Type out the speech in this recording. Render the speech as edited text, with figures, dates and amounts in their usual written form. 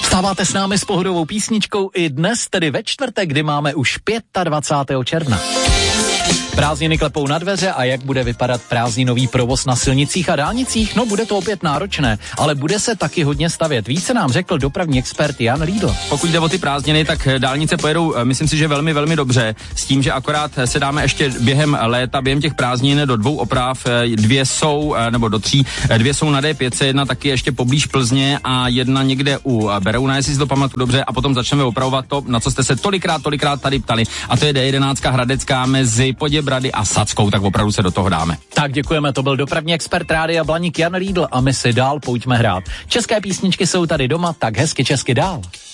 Vstáváte s námi s pohodovou písničkou i dnes, tedy ve čtvrtek, kdy máme už 25. června. Prázdniny klepou na dveře a jak bude vypadat prázdninový provoz na silnicích a dálnicích? No, bude to opět náročné, ale bude se taky hodně stavět. Více nám řekl dopravní expert Jan Riedl. Pokud jde o ty prázdniny, tak dálnice pojedou, myslím si, že velmi, velmi dobře, s tím, že akorát se dáme ještě během léta, během těch prázdnin do 2 oprav, 2 jsou, nebo do 3, 2 jsou na D5, jedna taky ještě poblíž Plzně a jedna někde u Berouna, jestli si to pamatuju dobře, a potom začneme opravovat to, na co jste se tolikrát tady ptali, a to je D11 Hradecká mezi Poděbrady a Sackou, tak opravdu se do toho dáme. Tak děkujeme, to byl dopravní expert Rádia Blaník Jan Riedl a my si dál pojďme hrát. České písničky jsou tady doma, tak hezky česky dál.